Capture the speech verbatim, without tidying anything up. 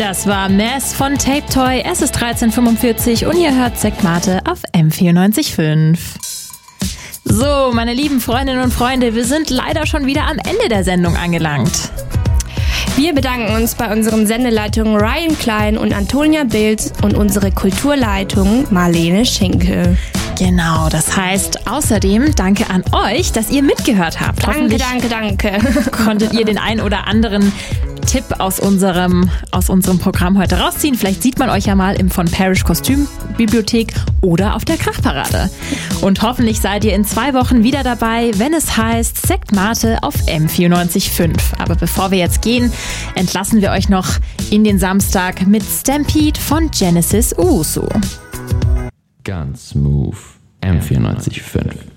Das war Mess von Tape Toy. Es ist dreizehn Uhr fünfundvierzig und ihr hört Sekt Mate auf M vierundneunzig Komma fünf. So, meine lieben Freundinnen und Freunde, wir sind leider schon wieder am Ende der Sendung angelangt. Wir bedanken uns bei unseren Sendeleitungen Ryan Klein und Antonia Bild und unsere Kulturleitung Marlene Schinkel. Genau, das heißt außerdem danke an euch, dass ihr mitgehört habt. Danke, danke, danke. Konntet ihr den ein oder anderen Tipp aus unserem, aus unserem Programm heute rausziehen. Vielleicht sieht man euch ja mal im von Parish Kostümbibliothek oder auf der Krachparade. Und hoffentlich seid ihr in zwei Wochen wieder dabei, wenn es heißt Sekt Mate auf M vierundneunzig Komma fünf. Aber bevor wir jetzt gehen, entlassen wir euch noch in den Samstag mit Stampede von Genesis Owusu. Ganz smooth. M vierundneunzig Komma fünf.